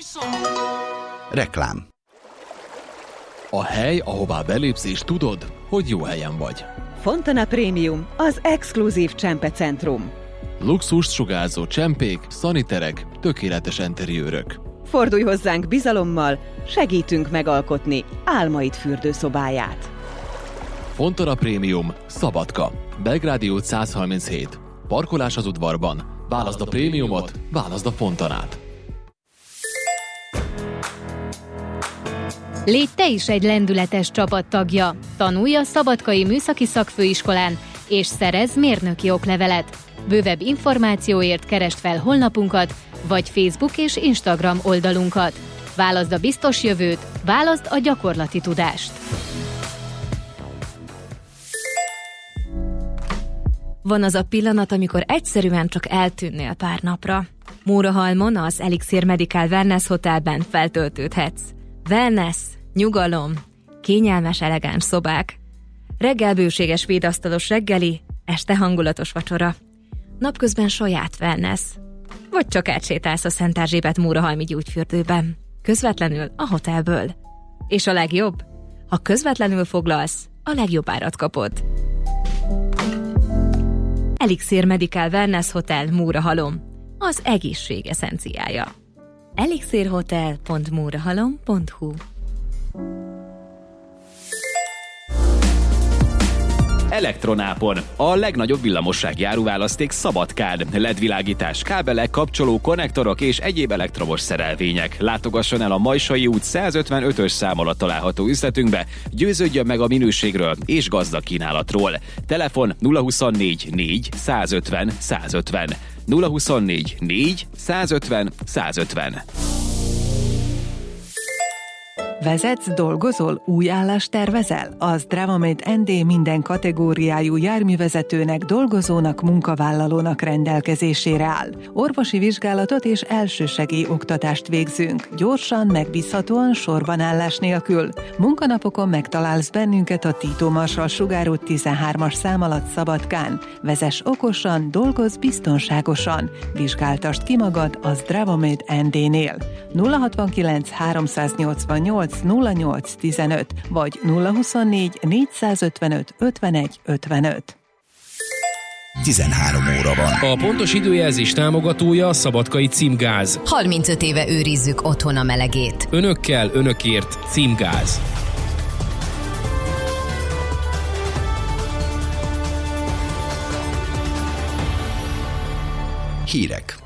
Reklám. A hely, ahová belépsz és tudod, hogy jó helyen vagy. Fontana Premium, az exkluzív csempecentrum. Luxust sugárzó csempék, szaniterek, tökéletes enteriőrök. Fordulj hozzánk bizalommal, segítünk megalkotni álmaid fürdőszobáját. Fontana Premium, Szabadka, Belgrádi út 137. Parkolás az udvarban. Válaszd a prémiumot, válaszd a Fontanát. Légy te is egy lendületes csapattagja. Tanulj a Szabadkai Műszaki Szakfőiskolán, és szerezz mérnöki oklevelet. Bővebb információért keresd fel honlapunkat, vagy Facebook és Instagram oldalunkat. Válaszd a biztos jövőt, válaszd a gyakorlati tudást. Van az a pillanat, amikor egyszerűen csak eltűnnél pár napra. Mórahalmon, az Elixir Medical Wellness Hotelben feltöltődhetsz. Wellness, nyugalom, kényelmes, elegáns szobák. Reggel bőséges svédasztalos reggeli, este hangulatos vacsora. Napközben saját wellness. Vagy csak átsétálsz a Szent Erzsébet mórahalmi gyógyfürdőben. Közvetlenül a hotelből. És a legjobb? Ha közvetlenül foglalsz, a legjobb árat kapod. Elixir Medical Wellness Hotel Mórahalom. Az egészség eszenciája. elixirhotel.mórahalom.hu. Elektronápon. A legnagyobb villamossági áruválaszték Szabadkán. LED-világítás, kábelek, kapcsoló, konnektorok és egyéb elektromos szerelvények. Látogasson el a Majsai út 155-ös szám alatt található üzletünkbe, győződjön meg a minőségről és gazdag kínálatról. Telefon 024 4 150 150. 024 4 150 150. Vezetsz, dolgozol, új állást tervezel? Az Dravamate ND minden kategóriájú járművezetőnek, dolgozónak, munkavállalónak rendelkezésére áll. Orvosi vizsgálatot és elsősegély oktatást végzünk. Gyorsan, megbízhatóan, sorbanállás nélkül. Munkanapokon megtalálsz bennünket a Tito Marsal sugárút 13-as szám alatt Szabadkán. Vezess okosan, dolgozz biztonságosan. Vizsgáltasd ki magad az Dravamate ND-nél. 069 388 0815 vagy 024 455 51 55. 13 óra van. A pontos időjelzés támogatója a Szabadkai Címgáz. 35 éve őrizzük otthon a melegét. Önökkel, önökért Címgáz. Hírek.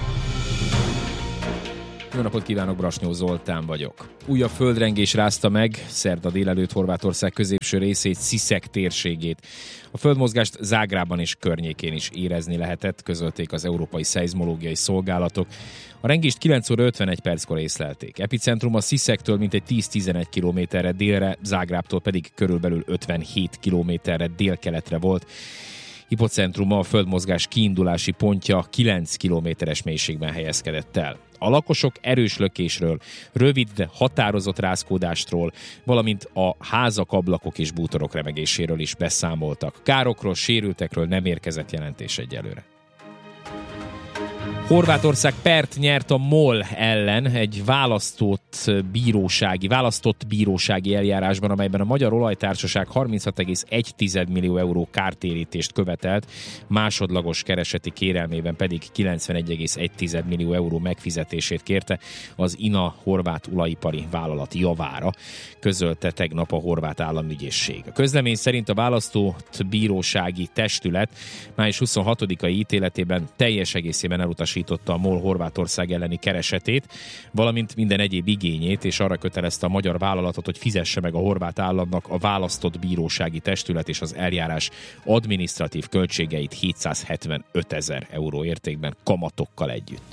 Jó napot kívánok, Brasnyó Zoltán vagyok. Újabb földrengés rázta meg szerda délelőtt Horvátország középső részét, Sisak térségét. A földmozgást Zágrában és környékén is érezni lehetett, közölték az Európai Szeizmológiai Szolgálatok. A rengést 9 óra 51 perckor észlelték. Epicentrum a Sisaktől mintegy 10-11 kilométerre délre, Zágrábtól pedig körülbelül 57 kilométerre délkeletre volt. Hipocentruma, a földmozgás kiindulási pontja 9 kilométeres mélységben helyezkedett el. A lakosok erős lökésről, rövid, de határozott rázkódástról, valamint a házak, ablakok és bútorok remegéséről is beszámoltak. Károkról, sérültekről nem érkezett jelentés egyelőre. Horvátország pert nyert a MOL ellen egy választott bírósági eljárásban, amelyben a Magyar Olajtársaság 36,1 millió euró kártérítést követelt, másodlagos kereseti kérelmében pedig 91,1 millió euró megfizetését kérte az INA horvát olajipari vállalat javára, közölte tegnap a horvát államügyészség. A közlemény szerint a választott bírósági testület május 26-ai ítéletében teljes egészében elutasította a MOL Horvátország elleni keresetét, valamint minden egyéb igényét, és arra kötelezte a magyar vállalatot, hogy fizesse meg a horvát államnak a választott bírósági testület és az eljárás adminisztratív költségeit 775 000 euró értékben kamatokkal együtt.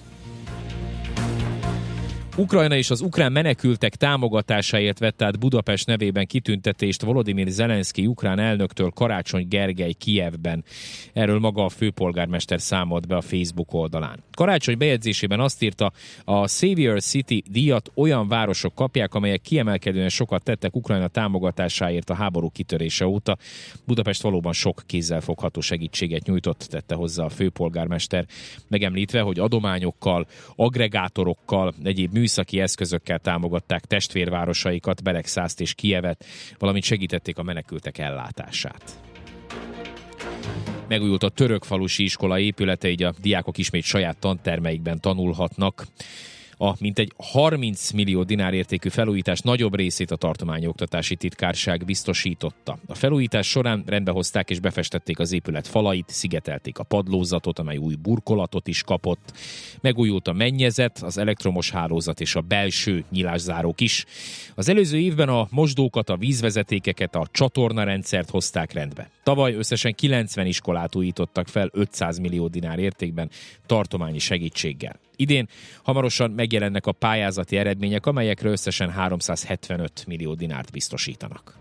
Ukrajna és az ukrán menekültek támogatásáért vett át Budapest nevében kitüntetést Volodymyr Zelenszkij ukrán elnöktől Karácsony Gergely Kijevben. Erről maga a főpolgármester számolt be a Facebook oldalán. Karácsony bejegyzésében azt írta, a Savior City díjat olyan városok kapják, amelyek kiemelkedően sokat tettek Ukrajna támogatásáért a háború kitörése óta. Budapest valóban sok kézzelfogható segítséget nyújtott, tette hozzá a főpolgármester, megemlítve, hogy adományokkal, agregátorokkal, egyéb műszaki eszközökkel támogatták testvérvárosaikat, Beregszászt és Kijevet, valamint segítették a menekültek ellátását. Megújult a Törökfalusi iskola épülete, így a diákok ismét saját tantermeikben tanulhatnak. A mintegy 30 millió dinár értékű felújítás nagyobb részét a tartományi oktatási titkárság biztosította. A felújítás során rendbehozták és befestették az épület falait, szigetelték a padlózatot, amely új burkolatot is kapott. Megújult a mennyezet, az elektromos hálózat és a belső nyilászárók is. Az előző évben a mosdókat, a vízvezetékeket, a csatornarendszert hozták rendbe. Tavaly összesen 90 iskolát újítottak fel 500 millió dinár értékben tartományi segítséggel. Idén hamarosan megjelennek a pályázati eredmények, amelyekre összesen 375 millió dinárt biztosítanak.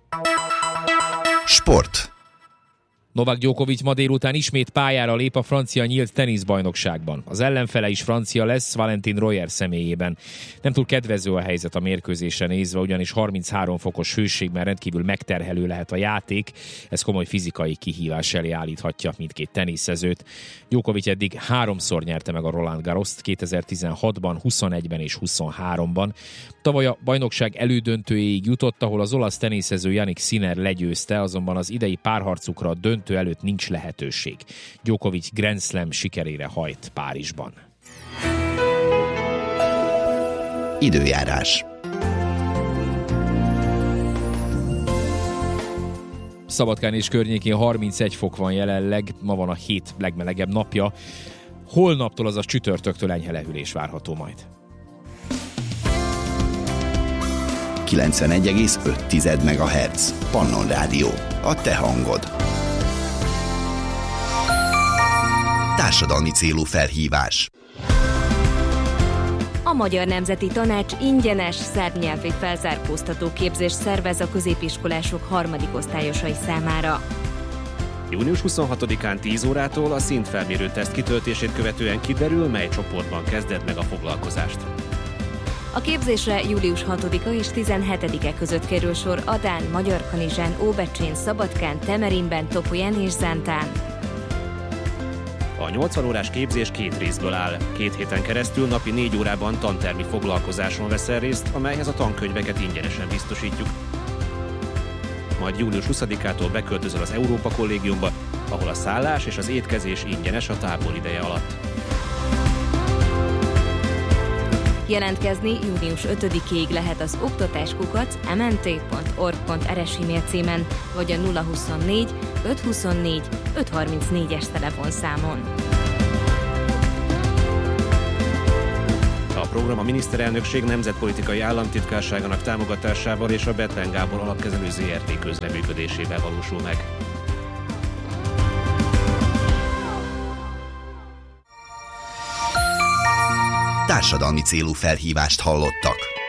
Sport. Novák Djokovic ma délután ismét pályára lép a francia nyílt teniszbajnokságban. Az ellenfele is francia lesz, Valentin Royer személyében. Nem túl kedvező a helyzet a mérkőzésre nézve, ugyanis 33 fokos hőségben rendkívül megterhelő lehet a játék. Ez komoly fizikai kihívás elé állíthatja mindkét teniszezőt. Djokovic eddig 3-szor nyerte meg a Roland Garrost, 2016-ban, 21-ben és 23-ban. Tavaly a bajnokság elődöntőjéig jutott, ahol az olasz teniszező Jannik Sinner legyőzte, azonban az idei párharcukra a döntő előtt nincs lehetőség. Djokovic Grand Slam sikerére hajt Párizsban. Időjárás. Szabadkán és környékén 31 fok van jelenleg, ma van a hét legmelegebb napja. Holnaptól, azaz csütörtöktől enyhe lehűlés várható majd. 91,5 MHz. Pannon Rádió. A te hangod. Társadalmi célú felhívás. A Magyar Nemzeti Tanács ingyenes szerbnyelvi felzárkóztató képzést szervez a középiskolások harmadikosztályosai számára. Június 26-án 10 órától a szintfelmérő teszt kitöltését követően kiderül, mely csoportban kezded meg a foglalkozást. A képzésre július 6-a és 17-e között kerül sor Adán, Magyarkanizsán, Óbecsén, Szabadkán, Temerinben, Topolyán és Zántán. A 80 órás képzés 2 részből áll. 2 héten keresztül napi 4 órában tantermi foglalkozáson veszel részt, amelyhez a tankönyveket ingyenesen biztosítjuk. Majd július 20-ától beköltözöl az Európa Kollégiumba, ahol a szállás és az étkezés ingyenes a tábor ideje alatt. Jelentkezni június 5-ig lehet az oktatáskukac.mnt.org.rs e-mail címen, vagy a 024 524 534-es telefonszámon. A program a miniszterelnökség nemzetpolitikai államtitkárságának támogatásával és a Bethlen Gábor alapkezelő ZRT közreműködésével valósul meg. Társadalmi célú felhívást hallottak.